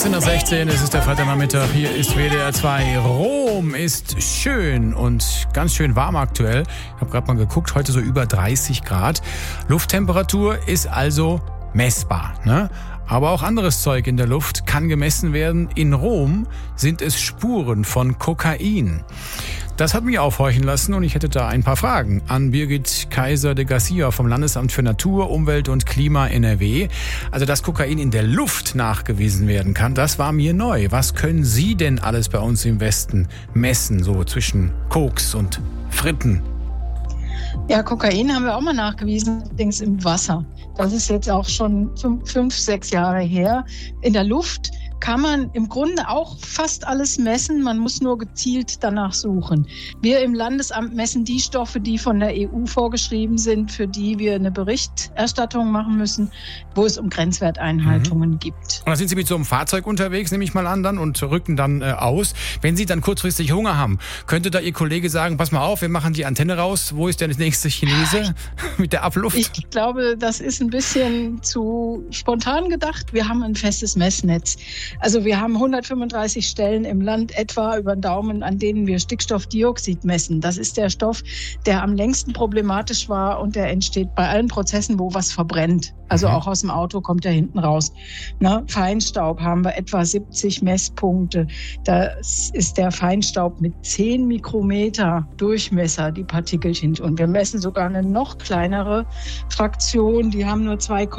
16:16, es ist der Freitagnachmittag, hier ist WDR 2. Rom ist schön und ganz schön warm aktuell. Ich habe gerade mal geguckt, heute so über 30 Grad. Lufttemperatur ist also messbar, ne? Aber auch anderes Zeug in der Luft kann gemessen werden. In Rom sind es Spuren von Kokain. Das hat mich aufhorchen lassen und ich hätte da ein paar Fragen an Birgit Kaiser de Garcia vom Landesamt für Natur, Umwelt und Klima NRW. Also, dass Kokain in der Luft nachgewiesen werden kann, das war mir neu. Was können Sie denn alles bei uns im Westen messen, so zwischen Koks und Fritten? Ja, Kokain haben wir auch mal nachgewiesen, allerdings im Wasser. Das ist jetzt auch schon 5, 6 Jahre her. In der Luft kann man im Grunde auch fast alles messen. Man muss nur gezielt danach suchen. Wir im Landesamt messen die Stoffe, die von der EU vorgeschrieben sind, für die wir eine Berichterstattung machen müssen, wo es um Grenzwerteinhaltungen gibt. Und da sind Sie mit so einem Fahrzeug unterwegs, nehme ich mal an, dann, und rücken dann aus. Wenn Sie dann kurzfristig Hunger haben, könnte da Ihr Kollege sagen, pass mal auf, wir machen die Antenne raus. Wo ist denn das nächste Chinese mit der Abluft? Ich glaube, das ist ein bisschen zu spontan gedacht. Wir haben ein festes Messnetz. Also wir haben 135 Stellen im Land etwa über den Daumen, an denen wir Stickstoffdioxid messen. Das ist der Stoff, der am längsten problematisch war und der entsteht bei allen Prozessen, wo was verbrennt. Also auch aus dem Auto kommt er hinten raus. Feinstaub haben wir etwa 70 Messpunkte. Das ist der Feinstaub mit 10 Mikrometer Durchmesser, die Partikelchen. Und wir messen sogar eine noch kleinere Fraktion, die haben nur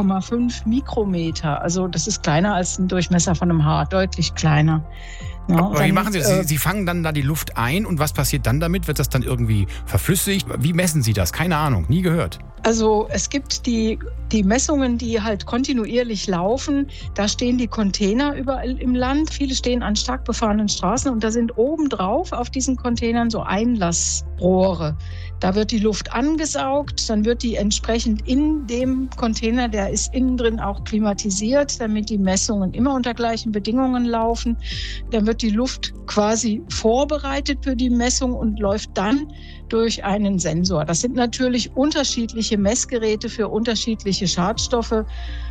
2,5 Mikrometer. Also das ist kleiner als ein Durchmesser von einem Haar, deutlich kleiner. Ja, aber wie machen Sie das? Sie fangen dann da die Luft ein und was passiert dann damit? Wird das dann irgendwie verflüssigt? Wie messen Sie das? Keine Ahnung, nie gehört. Also es gibt die Messungen, die halt kontinuierlich laufen. Da stehen die Container überall im Land. Viele stehen an stark befahrenen Straßen und da sind obendrauf auf diesen Containern so Einlassrohre. Da wird die Luft angesaugt, dann wird die entsprechend in dem Container, der ist innen drin auch klimatisiert, damit die Messungen immer unter gleichen Bedingungen laufen. Dann wird die Luft quasi vorbereitet für die Messung und läuft dann durch einen Sensor. Das sind natürlich unterschiedliche Messgeräte für unterschiedliche Schadstoffe.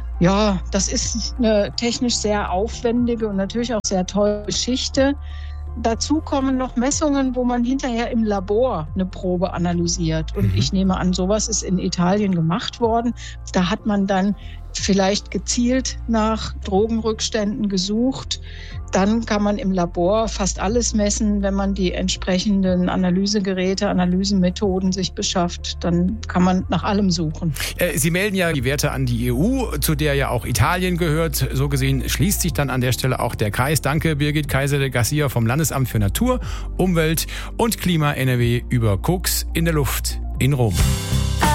Ja, das ist eine technisch sehr aufwendige und natürlich auch sehr teure Geschichte. Dazu kommen noch Messungen, wo man hinterher im Labor eine Probe analysiert. Und ich nehme an, sowas ist in Italien gemacht worden. Da hat man dann vielleicht gezielt nach Drogenrückständen gesucht. Dann kann man im Labor fast alles messen, wenn man die entsprechenden Analysegeräte, Analysemethoden sich beschafft. Dann kann man nach allem suchen. Sie melden ja die Werte an die EU, zu der ja auch Italien gehört. So gesehen schließt sich dann an der Stelle auch der Kreis. Danke, Birgit Kaiser de Garcia vom Landesamt für Natur, Umwelt und Klima NRW über Koks in der Luft in Rom.